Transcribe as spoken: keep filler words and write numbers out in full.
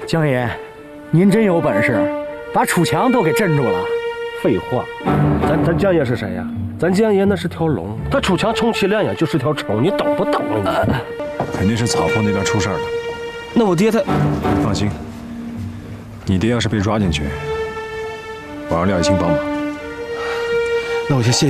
江爷，您真有本事，把楚强都给镇住了。 废话，咱咱江爷是谁呀？咱江爷那是条龙，他楚强充其量也就是条虫，你懂不懂啊你？ 肯定是草坡那边出事儿了。 那我爹他…… 放心，你爹要是被抓进去，我让廖以清帮忙。 那我先谢谢。